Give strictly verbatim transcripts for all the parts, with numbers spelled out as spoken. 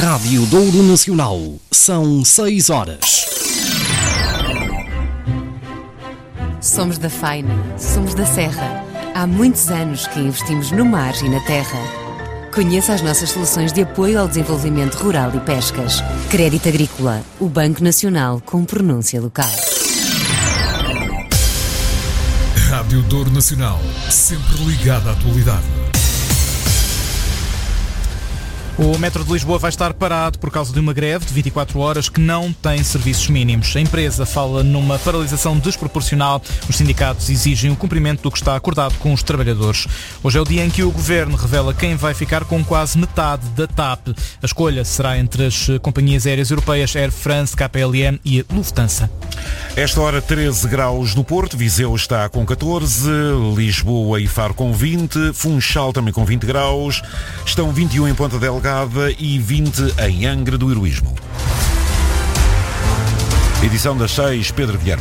Rádio Douro Nacional. São seis horas. Somos da Faina, somos da Serra. Há muitos anos que investimos no mar e na terra. Conheça as nossas soluções de apoio ao desenvolvimento rural e pescas. Crédito Agrícola, o Banco Nacional com pronúncia local. Rádio Douro Nacional, sempre ligada à atualidade. O metro de Lisboa vai estar parado por causa de uma greve de vinte e quatro horas que não tem serviços mínimos. A empresa fala numa paralisação desproporcional. Os sindicatos exigem o cumprimento do que está acordado com os trabalhadores. Hoje é o dia em que o Governo revela quem vai ficar com quase metade da T A P. A escolha será entre as companhias aéreas europeias Air France, K L M e a Lufthansa. Esta hora treze graus no Porto, Viseu está com catorze, Lisboa e Faro com vinte, Funchal também com vinte graus, estão vinte e um em Ponta Delgada e vinte em Angra do Heroísmo. Edição das seis, Pedro Guilherme.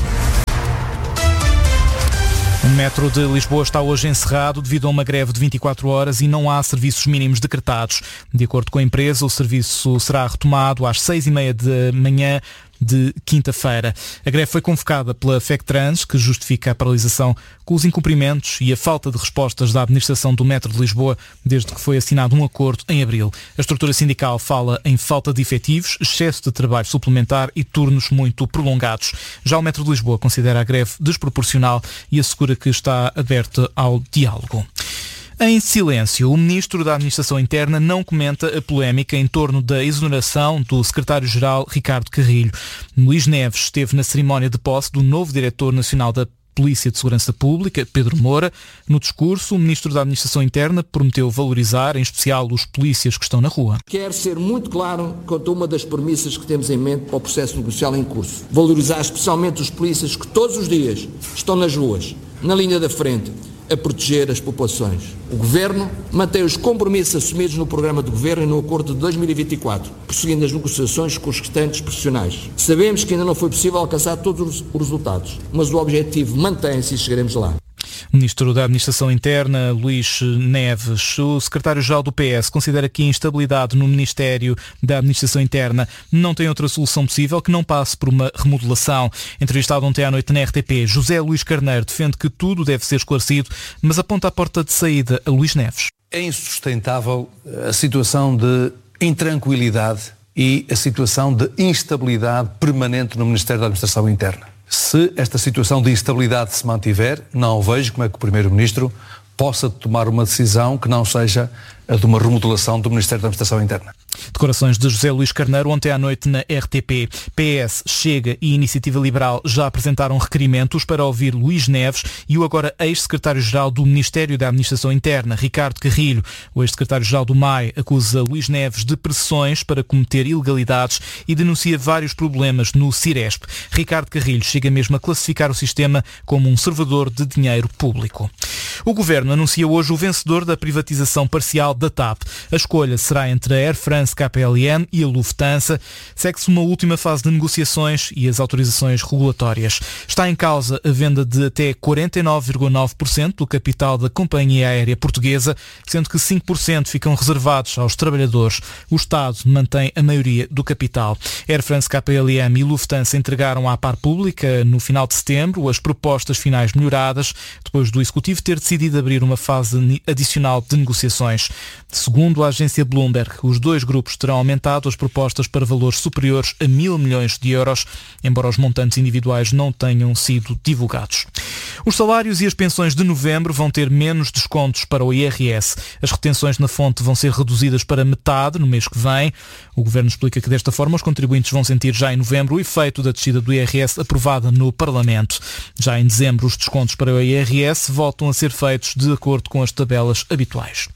O metro de Lisboa está hoje encerrado devido a uma greve de vinte e quatro horas e não há serviços mínimos decretados. De acordo com a empresa, o serviço será retomado às seis e meia da manhã de quinta-feira. A greve foi convocada pela FECTRANS, que justifica a paralisação com os incumprimentos e a falta de respostas da administração do metro de Lisboa desde que foi assinado um acordo em abril. A estrutura sindical fala em falta de efetivos, excesso de trabalho suplementar e turnos muito prolongados. Já o metro de Lisboa considera a greve desproporcional e assegura que está aberta ao diálogo. Em silêncio, o Ministro da Administração Interna não comenta a polémica em torno da exoneração do Secretário-Geral Ricardo Carrilho. Luís Neves esteve na cerimónia de posse do novo Diretor Nacional da Polícia de Segurança Pública, Pedro Moura. No discurso, o Ministro da Administração Interna prometeu valorizar, em especial, os polícias que estão na rua. Quero ser muito claro quanto a uma das premissas que temos em mente para o processo negocial em curso. Valorizar especialmente os polícias que todos os dias estão nas ruas, na linha da frente, a proteger as populações. O Governo mantém os compromissos assumidos no programa de Governo e no acordo de dois mil e vinte e quatro, prosseguindo as negociações com os restantes profissionais. Sabemos que ainda não foi possível alcançar todos os resultados, mas o objetivo mantém-se e chegaremos lá. O Ministro da Administração Interna, Luís Neves, o Secretário-Geral do P S, considera que a instabilidade no Ministério da Administração Interna não tem outra solução possível que não passe por uma remodelação. Entrevistado ontem à noite na R T P, José Luís Carneiro defende que tudo deve ser esclarecido, mas aponta a porta de saída a Luís Neves. É insustentável a situação de intranquilidade e a situação de instabilidade permanente no Ministério da Administração Interna. Se esta situação de instabilidade se mantiver, não vejo como é que o Primeiro-Ministro possa tomar uma decisão que não seja a de uma remodelação do Ministério da Administração Interna. Declarações de José Luís Carneiro ontem à noite na R T P. P S, Chega e Iniciativa Liberal já apresentaram requerimentos para ouvir Luís Neves e o agora ex-secretário-geral do Ministério da Administração Interna, Ricardo Carrilho. O ex-secretário-geral do M A I acusa Luís Neves de pressões para cometer ilegalidades e denuncia vários problemas no Ciresp. Ricardo Carrilho chega mesmo a classificar o sistema como um servidor de dinheiro público. O Governo anuncia hoje o vencedor da privatização parcial da T A P. A escolha será entre a Air France, K L M e a Lufthansa. Segue-se uma última fase de negociações e as autorizações regulatórias. Está em causa a venda de até quarenta e nove vírgula nove por cento do capital da companhia aérea portuguesa, sendo que cinco por cento ficam reservados aos trabalhadores. O Estado mantém a maioria do capital. Air France, K L M e Lufthansa entregaram à par pública, no final de setembro, as propostas finais melhoradas, depois do Executivo ter decidido abrir uma fase adicional de negociações. Segundo a agência Bloomberg, os dois grupos terão aumentado as propostas para valores superiores a mil milhões de euros, embora os montantes individuais não tenham sido divulgados. Os salários e as pensões de novembro vão ter menos descontos para o I R S. As retenções na fonte vão ser reduzidas para metade no mês que vem. O Governo explica que desta forma os contribuintes vão sentir já em novembro o efeito da descida do I R S aprovada no Parlamento. Já em dezembro os descontos para o I R S voltam a ser feitos de acordo com as tabelas habituais.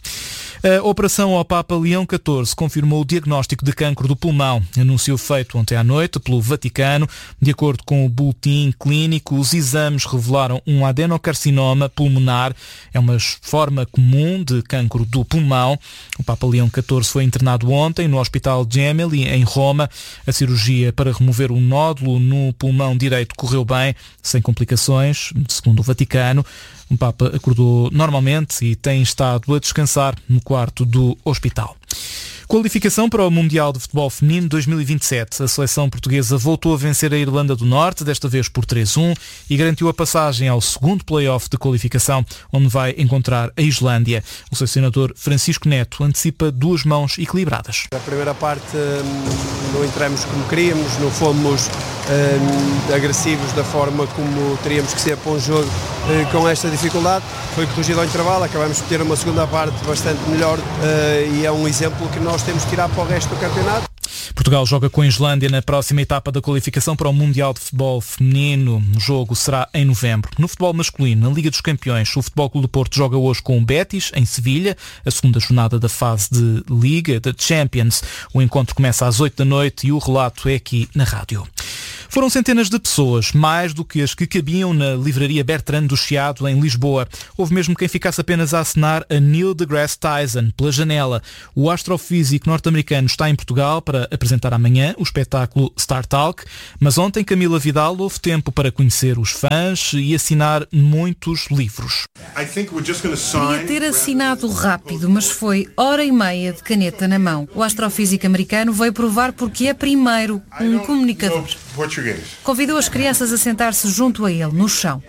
A operação ao Papa Leão catorze confirmou o diagnóstico de cancro do pulmão. Anúncio feito ontem à noite pelo Vaticano. De acordo com o boletim clínico, os exames revelaram um adenocarcinoma pulmonar. É uma forma comum de cancro do pulmão. O Papa Leão catorze foi internado ontem no Hospital Gemelli, em Roma. A cirurgia para remover um nódulo no pulmão direito correu bem, sem complicações, segundo o Vaticano. O Papa acordou normalmente e tem estado a descansar no quarto do hospital. Qualificação para o Mundial de Futebol Feminino dois mil e vinte e sete. A seleção portuguesa voltou a vencer a Irlanda do Norte, desta vez por três a um, e garantiu a passagem ao segundo play-off de qualificação, onde vai encontrar a Islândia. O selecionador Francisco Neto antecipa duas mãos equilibradas. Na primeira parte não entramos como queríamos, não fomos hum, agressivos da forma como teríamos que ser para um jogo hum, com esta dificuldade. Foi corrigido ao intervalo, acabamos de ter uma segunda parte bastante melhor hum, e é um exemplo que nós temos que tirar para o resto do campeonato. Portugal joga com a Islândia na próxima etapa da qualificação para o Mundial de Futebol Feminino. O jogo será em novembro. No futebol masculino, na Liga dos Campeões, o Futebol Clube do Porto joga hoje com o Betis, em Sevilha, a segunda jornada da fase de Liga, da Champions. O encontro começa às oito da noite e o relato é aqui na rádio. Foram centenas de pessoas, mais do que as que cabiam na livraria Bertrand do Chiado, em Lisboa. Houve mesmo quem ficasse apenas a acenar a Neil deGrasse Tyson pela janela. O astrofísico norte-americano está em Portugal para apresentar amanhã o espetáculo Star Talk, mas ontem Camila Vidal houve tempo para conhecer os fãs e assinar muitos livros. Queria ter assinado rápido, mas foi hora e meia de caneta na mão. O astrofísico americano veio provar porque é primeiro um comunicador. Convidou as crianças a sentar-se junto a ele, no chão.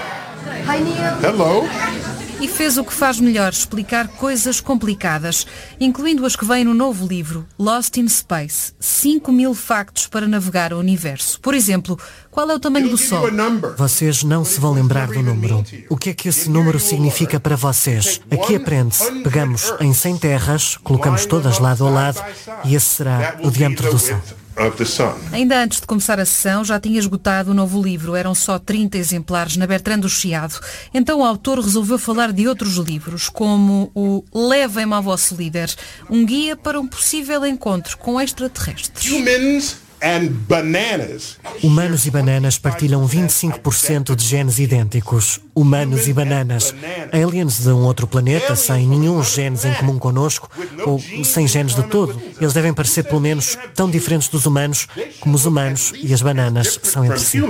Hello. E fez o que faz melhor, explicar coisas complicadas, incluindo as que vêm no novo livro, Lost in Space, cinco mil factos para navegar o universo. Por exemplo, qual é o tamanho do Sol? Vocês não se vão lembrar do número. O que é que esse número significa para vocês? Aqui aprende-se. Pegamos em cem terras, colocamos todas lado a lado e esse será o diâmetro do Sol. Ainda antes de começar a sessão, já tinha esgotado o novo livro. Eram só trinta exemplares na Bertrand do Chiado. Então o autor resolveu falar de outros livros, como o Levem-me ao vosso líder, um guia para um possível encontro com extraterrestres. And bananas. Humanos e bananas partilham vinte e cinco por cento de genes idênticos. Humanos e bananas. Aliens de um outro planeta, sem nenhum genes em comum connosco, ou sem genes de todo. Eles devem parecer pelo menos tão diferentes dos humanos como os humanos e as bananas são entre si.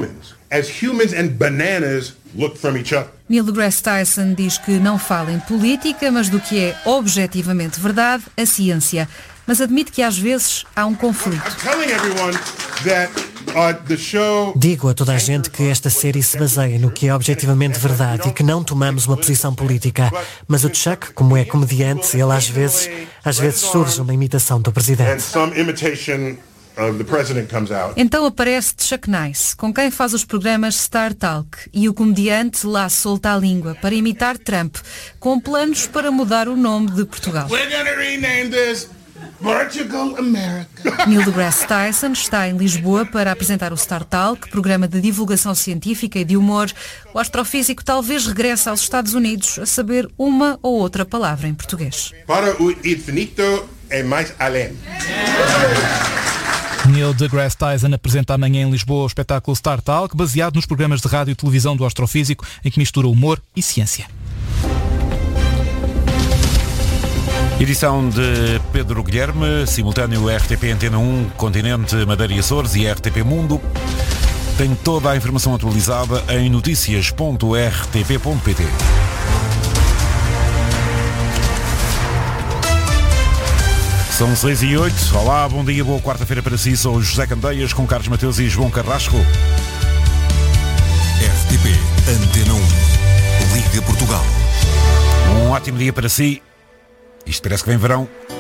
Neil deGrasse Tyson diz que não fala em política, mas do que é objetivamente verdade, a ciência. Mas admite que às vezes há um conflito. Digo a toda a gente que esta série se baseia no que é objetivamente verdade e que não tomamos uma posição política. Mas o Chuck, como é comediante, ele às vezes, às vezes surge uma imitação do presidente. Então aparece Chuck Nice, com quem faz os programas Star Talk, e o comediante lá solta a língua para imitar Trump, com planos para mudar o nome de Portugal. Portugal America. Neil deGrasse Tyson está em Lisboa para apresentar o Star Talk, programa de divulgação científica e de humor. O astrofísico talvez regresse aos Estados Unidos a saber uma ou outra palavra em português. Para o infinito e mais além. Neil deGrasse Tyson apresenta amanhã em Lisboa o espetáculo Star Talk, baseado nos programas de rádio e televisão do astrofísico, em que mistura humor e ciência. Edição de Pedro Guilherme, simultâneo R T P Antena um, Continente, Madeira e Açores e R T P Mundo. Tem toda a informação atualizada em notícias ponto r t p ponto p t. São seis e oito. Olá, bom dia, boa quarta-feira para si. Sou José Candeias com Carlos Mateus e João Carrasco. R T P Antena um, Liga Portugal. Um ótimo dia para si. Isto parece que vem verão.